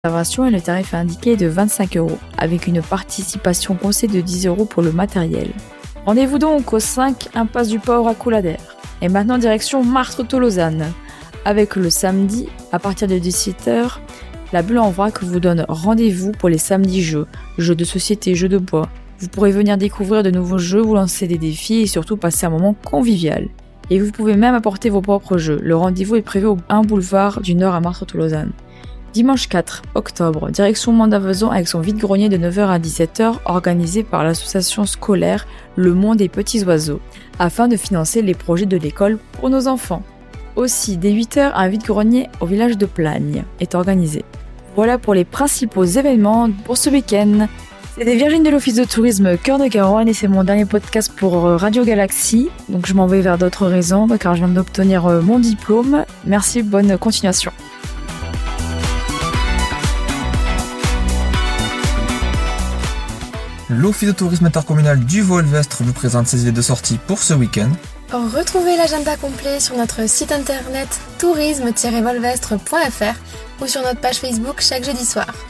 réservation et le tarif indiqué est de 25 €, avec une participation conseillée de 10 € pour le matériel. Rendez-vous donc au 5 impasse du Port à Coulader. Et maintenant direction Martres-Tolosane, avec le samedi, à partir de 17 h, la Bulle en Vrac vous donne rendez-vous pour les samedis jeux de société, jeux de bois. Vous pourrez venir découvrir de nouveaux jeux, vous lancer des défis et surtout passer un moment convivial. Et vous pouvez même apporter vos propres jeux. Le rendez-vous est prévu au 1 boulevard du Nord à Martres-Tolosane. Dimanche 4 octobre, direction Mandavaison avec son vide-grenier de 9 h à 17 h, organisé par l'association scolaire Le Monde des Petits Oiseaux, afin de financer les projets de l'école pour nos enfants. Aussi, dès 8 h, un vide-grenier au village de Plagne est organisé. Voilà pour les principaux événements pour ce week-end. C'était Virginie de l'Office de tourisme Cœur de Garonne et c'est mon dernier podcast pour Radio Galaxie. Donc je m'en vais vers d'autres raisons car je viens d'obtenir mon diplôme. Merci, bonne continuation. L'Office de tourisme intercommunal du Volvestre vous présente ses idées de sortie pour ce week-end. Retrouvez l'agenda complet sur notre site internet tourisme-volvestre.fr ou sur notre page Facebook chaque jeudi soir.